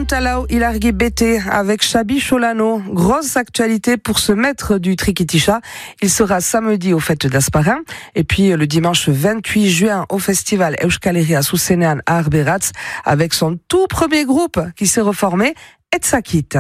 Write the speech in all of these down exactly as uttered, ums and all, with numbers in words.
Talau Ilargi B T avec Chabi Cholano. Grosse actualité pour ce maître du Trikitisha. Il sera samedi aux fêtes d'Asparin et puis le dimanche vingt-huit juin au festival Euskal Herria Zuzenean à Arberatz avec son tout premier groupe qui s'est reformé, Etzakit.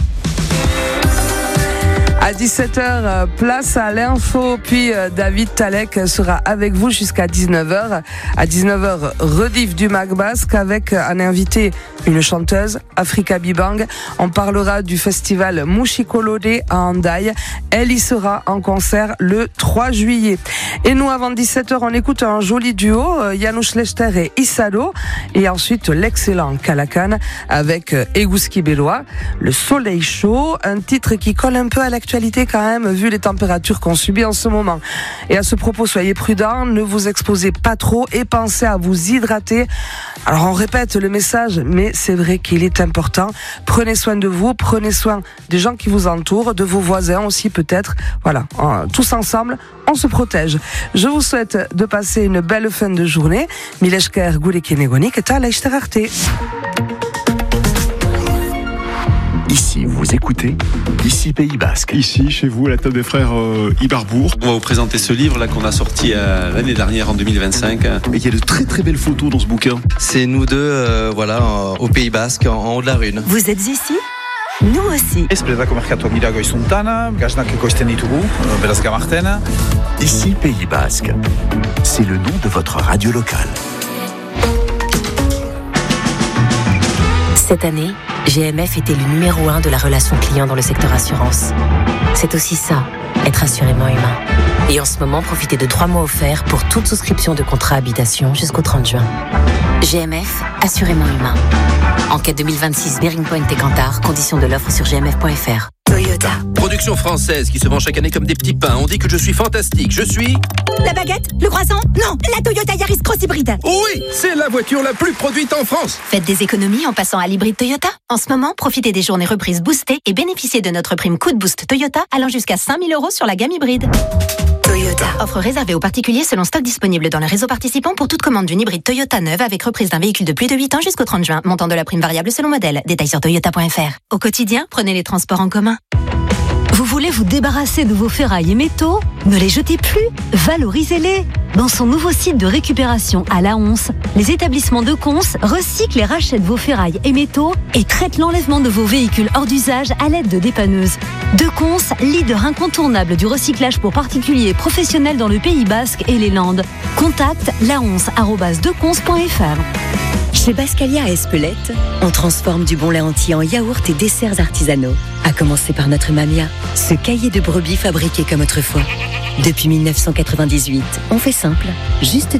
À dix-sept heures, place à l'info, puis David Talek sera avec vous jusqu'à dix-neuf heures. À dix-neuf heures, rediff du Mac Basque avec un invité, une chanteuse, Africa Bibang. On parlera du festival Mushikolode à Hendaye. Elle y sera en concert le trois juillet. Et nous, avant dix-sept heures, on écoute un joli duo, Janusz Lechter et Isalo. Et ensuite, l'excellent Kalakan avec Egouski Beloa. Le soleil chaud, un titre qui colle un peu à l'actualité quand même, vu les températures qu'on subit en ce moment. Et à ce propos, soyez prudents, ne vous exposez pas trop et pensez à vous hydrater. Alors on répète le message, mais c'est vrai qu'il est important. Prenez soin de vous, prenez soin des gens qui vous entourent, de vos voisins aussi peut-être. Voilà, tous ensemble, on se protège. Je vous souhaite de passer une belle fin de journée. Mileshker Goulekenegonik et Talaishterarte. Ici, vous écoutez Ici Pays Basque. Ici, chez vous, à la table des frères euh, Ibarbourg. On va vous présenter ce livre là qu'on a sorti euh, l'année dernière en deux mille vingt-cinq. Et il y a de très très belles photos dans ce bouquin. C'est nous deux, euh, voilà, euh, au Pays Basque, en, en haut de la Rune. Vous êtes ici ? Nous aussi. Ici Pays Basque. C'est le nom de votre radio locale. Cette année, G M F était le numéro un de la relation client dans le secteur assurance. C'est aussi ça, être assurément humain. Et en ce moment, profitez de trois mois offerts pour toute souscription de contrat habitation jusqu'au trente juin. G M F, assurément humain. Enquête deux mille vingt-six, Bearing Point et Kantar, conditions de l'offre sur g m f point f r. Toyota. Production française qui se vend chaque année comme des petits pains. On dit que je suis fantastique. Je suis... La baguette? Le croissant? Non, la Toyota Yaris Cross Hybride. Oui, c'est la voiture la plus produite en France. Faites des économies en passant à l'hybride Toyota. En ce moment, profitez des journées reprises boostées et bénéficiez de notre prime coup de boost Toyota allant jusqu'à cinq mille euros sur la gamme hybride. Toyota. Offre réservée aux particuliers selon stock disponible dans le réseau participant pour toute commande d'une hybride Toyota neuve avec reprise d'un véhicule de plus de huit ans jusqu'au trente juin. Montant de la prime variable selon modèle. Détails sur toyota point f r. Au quotidien, prenez les transports en commun. Vous voulez vous débarrasser de vos ferrailles et métaux? Ne les jetez plus, valorisez-les. Dans son nouveau site de récupération à la Once, les établissements de Cons recyclent et rachètent vos ferrailles et métaux et traitent l'enlèvement de vos véhicules hors d'usage à l'aide de dépanneuses. De Cons, leader incontournable du recyclage pour particuliers et professionnels dans le Pays Basque et les Landes. Contact laonce arobase decons point f r. Chez Bascalia à Espelette, on transforme du bon lait entier en yaourt et desserts artisanaux. À commencer par notre Mamia, ce cahier de brebis fabriqué comme autrefois. Depuis mille neuf cent quatre-vingt-dix-huit, on fait simple, juste